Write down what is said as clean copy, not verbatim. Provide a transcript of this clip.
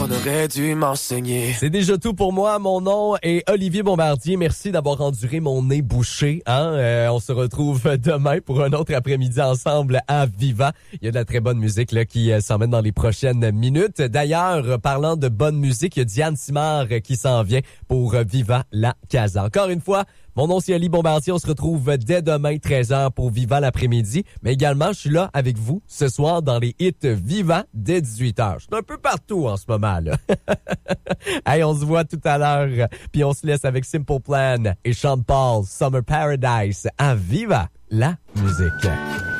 on aurait dû m'enseigner. C'est déjà tout pour moi. Mon nom est Olivier Bombardier. Merci d'avoir enduré mon nez bouché. On se retrouve demain pour un autre après-midi ensemble à Viva. Il y a de la très bonne musique là qui s'en mène dans les prochaines minutes. D'ailleurs, parlant de bonne musique, il y a Diane Simard qui s'en vient pour Viva la Casa. Encore une fois, mon nom c'est Oli Bombardier. On se retrouve dès demain 13h pour Viva l'après-midi. Mais également, je suis là avec vous ce soir dans les hits Viva dès 18h. Je suis un peu partout en ce moment là. Hey, on se voit tout à l'heure. Puis on se laisse avec Simple Plan et Sean Paul, Summer Paradise à Viva la musique.